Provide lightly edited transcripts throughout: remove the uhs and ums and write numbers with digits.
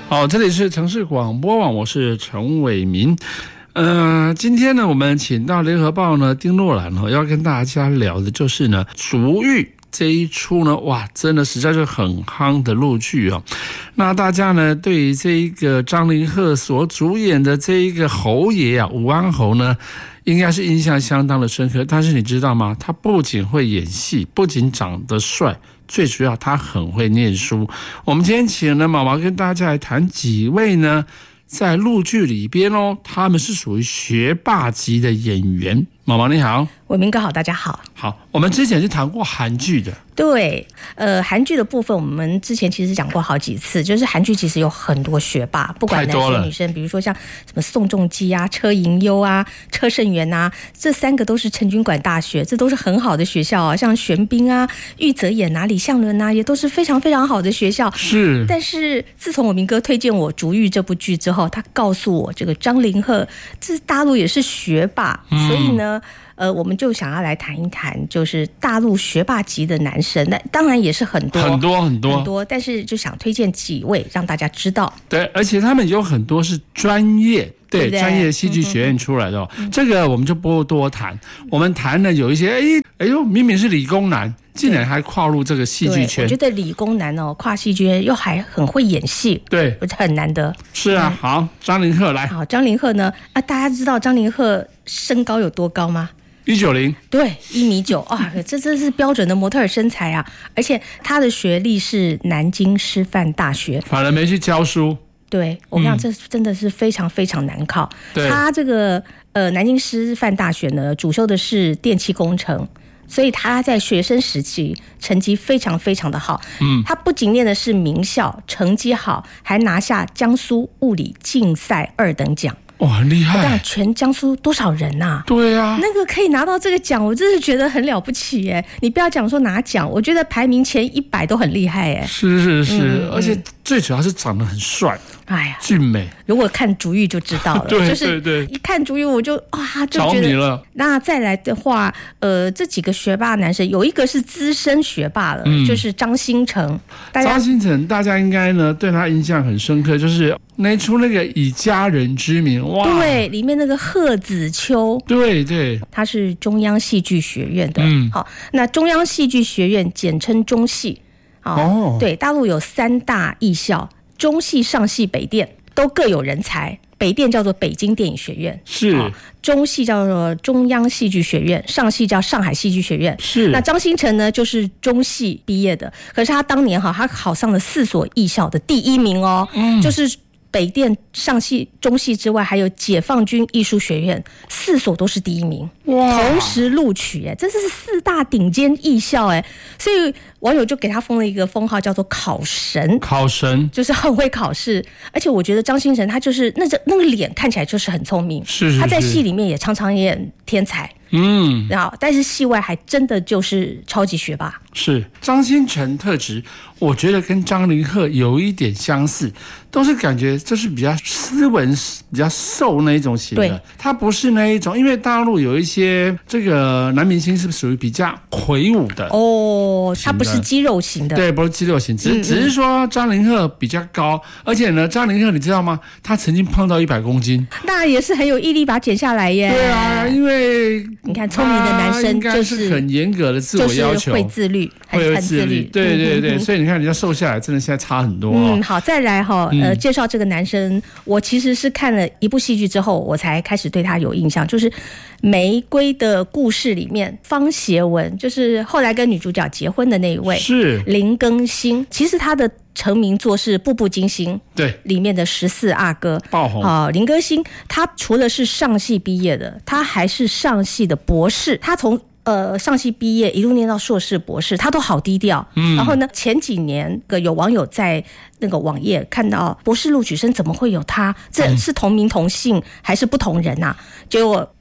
好，这里是城市广播网，我是陈伟民。今天呢，我们请到联合报呢丁若兰要跟大家聊的就是呢足浴这一出呢，哇，真的实在是很夯的陆剧哦。那大家呢对于这一个张凌赫所主演的这一个侯爷啊，武安侯呢，应该是印象相当的深刻。但是你知道吗？他不仅会演戏，不仅长得帅，最主要他很会念书。我们今天请了毛毛跟大家来谈几位呢在陆剧里边他们是属于学霸级的演员。毛毛你好。 伟民哥好，大家好。 好，我们之前是谈过韩剧的。 对，韩剧的部分我们之前其实讲过好几次，就是韩剧其实有很多学霸，不管男生女生，比如说像什么宋仲基啊、车银优啊、车胜元啊，这三个都是成均馆大学，这都是很好的学校啊。像玄彬啊、玉泽演啊、李相伦啊，也都是非常非常好的学校。 是。 但是自从伟民哥推荐我《逐玉》这部剧之后，他告诉我这个张凌赫这大陆也是学霸，所以呢我们就想要来谈一谈，就是大陆学霸级的男生，那当然也是很多，但是就想推荐几位让大家知道。 对，而且他们有很多是专业，对专业戏剧学院出来的这个我们就不多谈。我们谈了有一些，哎呦，明明是理工男，竟然还跨入这个戏剧圈。 我觉得理工男跨戏剧圈又还很会演戏， 对， 很难得。 是啊，好，张凌赫来。 好，张凌赫呢大家知道张凌赫身高有多高吗 ？190，对 ，1.9米啊，这是标准的模特儿身材啊！而且他的学历是南京师范大学， 反而没去教书。 对，我跟你讲，这真的是非常非常难考。他这个南京师范大学呢，主修的是电气工程，所以他在学生时期成绩非常非常的好。他不仅念的是名校，成绩好，还拿下江苏物理竞赛2等奖。 哇，很厉害！ 全江苏多少人啊？ 对啊， 那个可以拿到这个奖，我真是觉得很了不起耶！你不要讲说拿奖，我觉得排名前100都很厉害耶。 是，而且最主要是长得很帅， 哎呀， 俊美。 如果看《逐玉》就知道了， 对， 就是一看《逐玉》我就就觉得着迷了。 那再来的话，这几个学霸男生有一个是资深学霸了，就是张新成。 张新成大家应该呢对他印象很深刻，就是那一出那个以家人之名，哇， 对，里面那个贺子秋， 对， 他是中央戏剧学院的。好，那中央戏剧学院简称中戏。对，大陆有3大艺校，中戏、上戏、北电都各有人才。北电叫做北京电影学院， 是中戏叫做中央戏剧学院，上戏叫上海戏剧学院。 是那张新成呢，就是中戏毕业的，可是他当年他考上了4所艺校的第1名就是北电、上戏、中戏之外，还有解放军艺术学院，4所都是第1名，同时录取这是4大顶尖艺校所以网友就给他封了一个封号，叫做考神，就是很会考试。而且我觉得张新成他就是那个脸看起来就是很聪明， 是他在戏里面也常常演天才。然后但是戏外还真的就是超级学霸。 是张新成特质，我觉得跟张凌赫有一点相似，都是感觉就是比较斯文、比较瘦那一种型的。他不是那一种，因为大陆有一些这个男明星是属于比较魁梧的他不是肌肉型的。 对，不是肌肉型，只是说张凌赫比较高，而且呢，张凌赫你知道吗？他曾经胖到100公斤， 那也是很有毅力把它减下来耶。 对啊，因为你看聪明的男生就是很严格的自我要求， 就是会自律，很自律。 对，所以你看人家瘦下来，真的现在差很多。 好，再来介绍这个男生，我其实是看了一部戏剧之后，我才开始对他有印象，就是《玫瑰的故事》里面方协文，就是后来跟女主角结婚的那一位， 是林更新。其实他的成名作是《步步惊心》， 对， 里面的14阿哥爆红。 林更新他除了是上戏毕业的，他还是上戏的博士，他从上戏毕业一路念到硕士博士，他都好低调。然后呢，前几年有网友在那个网页看到博士录取生怎么会有他？这是同名同姓还是不同人啊？结果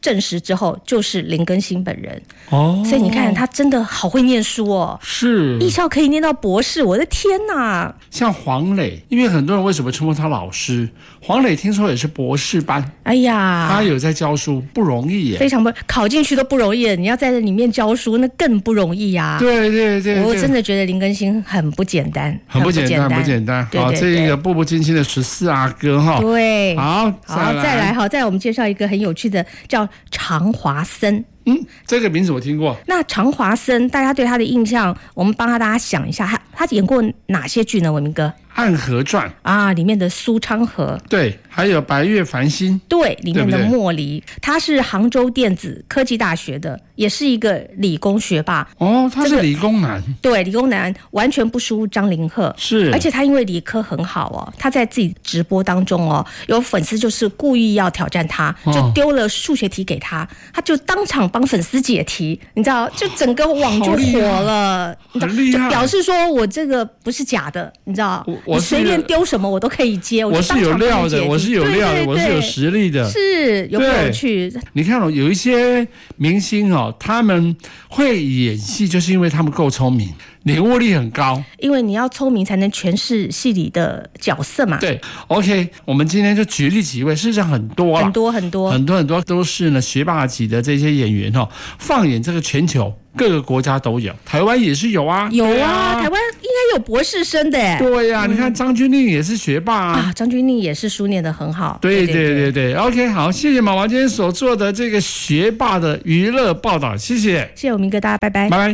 证实之后，就是林更新本人。 哦， 所以你看，他真的好会念书哦， 是艺校可以念到博士，我的天哪！ 像黄磊，因为很多人为什么称呼他老师？黄磊听说也是博士班， 哎呀， 他有在教书，不容易耶， 非常不考进去都不容易，你要在这里面教书，那更不容易呀。 对对对， 我真的觉得林更新很不简单， 很不简单，不简单。好，这个步步惊心的14阿哥哈， 对， 好， 再来我们介绍一个很有趣的，叫常华森。 这个名字我听过。 那常华森，大家对他的印象，我们帮大家想一下，他演过哪些剧呢？伟明哥，《 暗河传》 啊，里面的苏昌河， 对，还有《白月繁星》， 对，里面的莫离，他是杭州电子科技大学的，也是一个理工学霸。 哦，他是理工男， 对，理工男完全不输张凌赫， 是， 而且他因为理科很好哦，他在自己直播当中哦，有粉丝就是故意要挑战他，就丢了数学题给他，他就当场帮粉丝解题，你知道，就整个网就火了， 很厉害， 就表示说我这个不是假的，你知道，我随便丢什么我都可以接， 我是有料的，我是有料的，我是有实力的， 是有没有趣？ 你看哦，有一些明星哦，他们会演戏，就是因为他们够聪明。领悟力很高， 因为你要聪明才能诠释戏里的角色嘛。 对 ，OK， 我们今天就举例几位，事实上很多都是呢学霸级的这些演员哦，放眼这个全球各个国家都有，台湾也是有啊， 有啊，台湾应该有博士生的耶。 对呀，你看张钧甯也是学霸啊， 张钧甯也是书念得很好。 对 ，OK， 好，谢谢毛毛今天所做的这个学霸的娱乐报道，谢谢， 谢谢我明哥，大家拜拜， 拜拜。